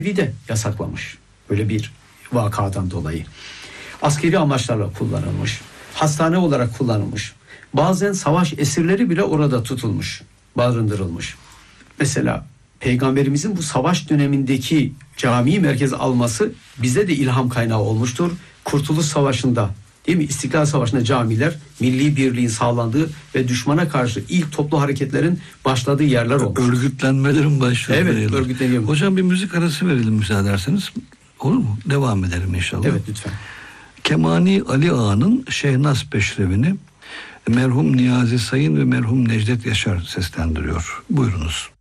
de yasaklamış. Böyle bir vakadan dolayı. Askeri amaçlarla kullanılmış. Hastane olarak kullanılmış. Bazen savaş esirleri bile orada tutulmuş, barındırılmış. Mesela Peygamberimizin bu savaş dönemindeki camiyi merkeze alması bize de ilham kaynağı olmuştur. Kurtuluş Savaşı'nda, değil mi? İstiklal Savaşı'nda camiler milli birliğin sağlandığı ve düşmana karşı ilk toplu hareketlerin başladığı yerler olmuş. Örgütlenmelerin başladığı. Evet, örgütleniyor. Hocam bir müzik arası verelim müsaade ederseniz. Olur mu? Devam edelim inşallah. Evet, lütfen. Kemani Ali Ağa'nın Şehnaz Peşrevini merhum Niyazi Sayın ve merhum Necdet Yaşar seslendiriyor. Buyurunuz.